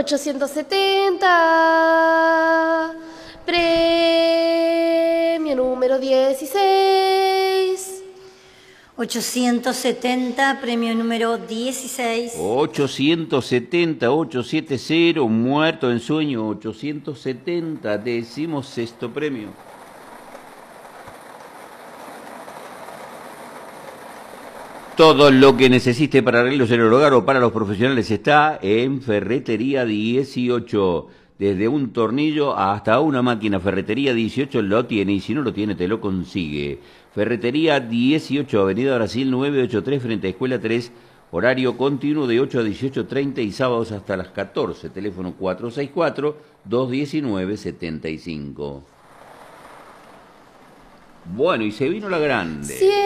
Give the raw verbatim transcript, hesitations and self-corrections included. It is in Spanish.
ochocientos setenta. Premio número dieciséis. ochocientos setenta, premio número dieciséis. ochocientos setenta, ochocientos setenta, muerto en sueño, ochocientos setenta, decimos sexto premio. Todo lo que necesite para arreglos en el hogar o para los profesionales está en Ferretería dieciocho. Desde un tornillo hasta una máquina, Ferretería dieciocho lo tiene, y si no lo tiene te lo consigue. Ferretería dieciocho, Avenida Brasil novecientos ochenta y tres, frente a Escuela tres, horario continuo de ocho a dieciocho treinta y sábados hasta las catorce. Teléfono cuatro seis cuatro, dos uno nueve, siete cinco. Bueno, y se vino la grande. Sí.